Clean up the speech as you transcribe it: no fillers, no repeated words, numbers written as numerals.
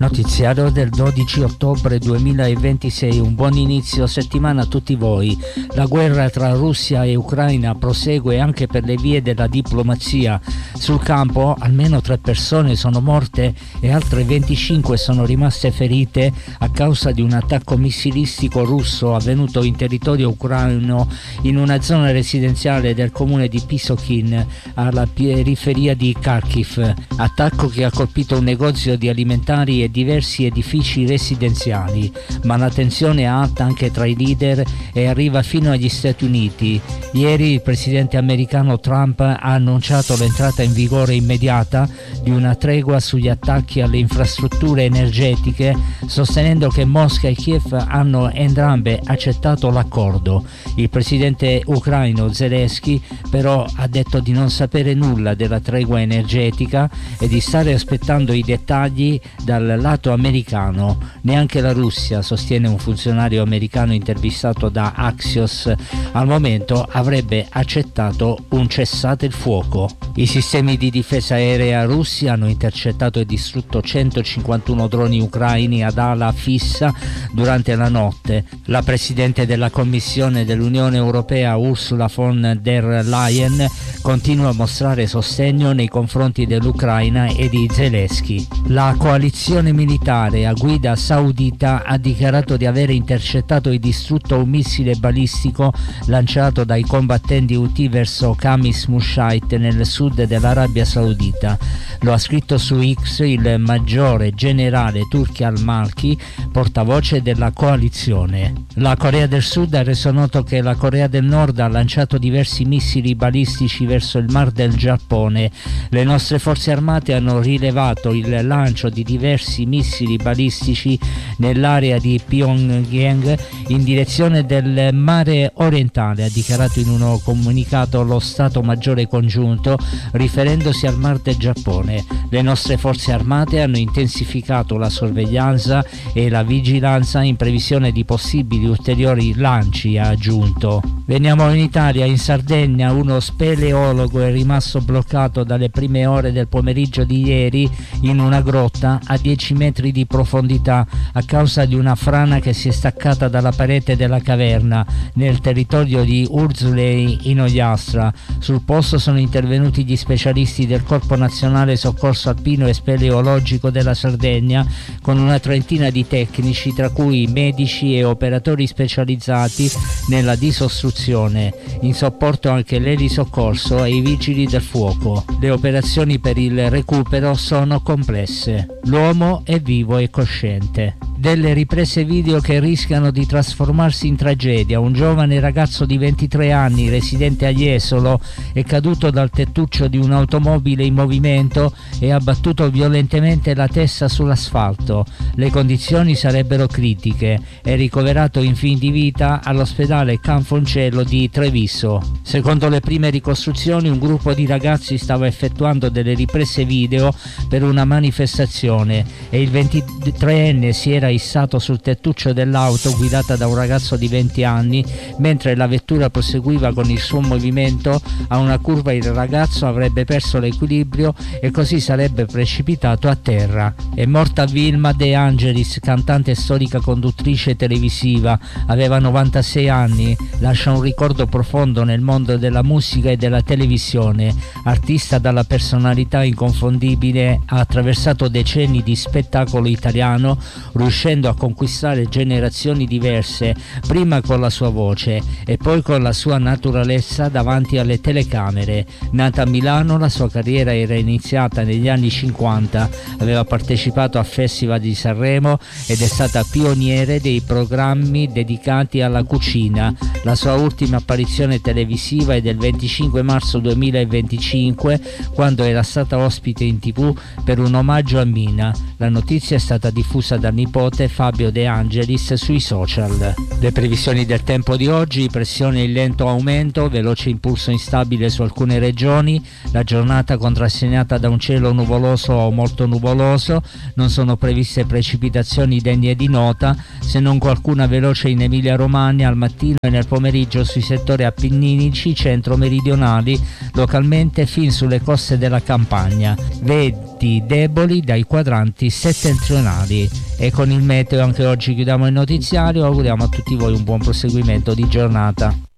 Notiziario del 12 ottobre 2026, un buon inizio settimana a tutti voi. La guerra tra Russia e Ucraina prosegue anche per le vie della diplomazia. Sul campo almeno 3 persone sono morte e altre 25 sono rimaste ferite a causa di un attacco missilistico russo avvenuto in territorio ucraino in una zona residenziale del comune di Pisokhin, alla periferia di Kharkiv. Attacco che ha colpito un negozio di alimentari e diversi edifici residenziali, ma la tensione è alta anche tra i leader e arriva fino agli Stati Uniti. Ieri il presidente americano Trump ha annunciato l'entrata in vigore immediata di una tregua sugli attacchi alle infrastrutture energetiche, sostenendo che Mosca e Kiev hanno entrambe accettato l'accordo. Il presidente ucraino Zelensky però ha detto di non sapere nulla della tregua energetica e di stare aspettando i dettagli dal lato americano. Neanche la Russia, sostiene un funzionario americano intervistato da Axios, al momento avrebbe accettato un cessate il fuoco. I sistemi di difesa aerea russi hanno intercettato e distrutto 151 droni ucraini ad ala fissa durante la notte. La presidente della Commissione dell'Unione Europea Ursula von der Leyen continua a mostrare sostegno nei confronti dell'Ucraina e di Zelensky. La coalizione militare a guida saudita ha dichiarato di aver intercettato e distrutto un missile balistico lanciato dai combattenti Houthi verso Khamis Mushait nel sud dell'Arabia Saudita. Lo ha scritto su X il maggiore generale Turki al-Malki, portavoce della coalizione. La Corea del Sud ha reso noto che la Corea del Nord ha lanciato diversi missili balistici verso il Mar del Giappone. Le nostre forze armate hanno rilevato il lancio di diversi missili balistici nell'area di Pyongyang in direzione del mare orientale, ha dichiarato in uno comunicato lo Stato Maggiore Congiunto, riferendosi al Mar del Giappone. Le nostre forze armate hanno intensificato la sorveglianza e la vigilanza in previsione di possibili ulteriori lanci, ha aggiunto. Veniamo in Italia. In Sardegna uno speleologo è rimasto bloccato dalle prime ore del pomeriggio di ieri in una grotta a 10 metri di profondità a causa di una frana che si è staccata dalla parete della caverna nel territorio di Urzulei in Ogliastra. Sul posto sono intervenuti gli specialisti del Corpo Nazionale Soccorso Alpino e Speleologico della Sardegna con una trentina di tecnici, tra cui medici e operatori specializzati nella disostruzione. In sopporto anche l'elisoccorso e i vigili del fuoco. Le operazioni per il recupero sono complesse. L'uomo è vivo e cosciente. Delle riprese video che rischiano di trasformarsi in tragedia. Un giovane ragazzo di 23 anni residente a Jesolo è caduto dal tettuccio di un'automobile in movimento e ha battuto violentemente la testa sull'asfalto. Le condizioni sarebbero critiche. È ricoverato in fin di vita all'ospedale Canfoncello di Treviso. Secondo le prime ricostruzioni, un gruppo di ragazzi stava effettuando delle riprese video per una manifestazione e il 23enne si era issato sul tettuccio dell'auto guidata da un ragazzo di 20 anni. Mentre la vettura proseguiva con il suo movimento a una curva, il ragazzo avrebbe perso l'equilibrio e così sarebbe precipitato a terra. È morta Vilma De Angelis, cantante e storica conduttrice televisiva. Aveva 96 anni, lascia un ricordo profondo nel mondo della musica e della televisione. Artista dalla personalità inconfondibile, ha attraversato decenni di spettacolo italiano, riuscendo a conquistare generazioni diverse, prima con la sua voce e poi con la sua naturalezza davanti alle telecamere. Nata a Milano, la sua carriera era iniziata negli anni 50, aveva partecipato a festival di Sanremo ed è stata pioniere dei programmi dedicati alla cucina. La sua ultima apparizione televisiva è del 25 marzo 2025, quando era stata ospite in TV per un omaggio a Mina. La notizia è stata diffusa dal nipote Fabio De Angelis sui social. Le previsioni del tempo di oggi: pressione in lento aumento, veloce impulso instabile su alcune regioni, la giornata contrassegnata da un cielo nuvoloso o molto nuvoloso, non sono previste precipitazioni degne di nota, se non qualcuna veloce in Emilia Romagna al mattino e nel pomeriggio sui settori appenninici centro-meridionali, localmente fin sulle coste della Campania. Venti venti deboli dai quadranti settentrionali. E con il meteo anche oggi chiudiamo il notiziario. Auguriamo a tutti voi un buon proseguimento di giornata.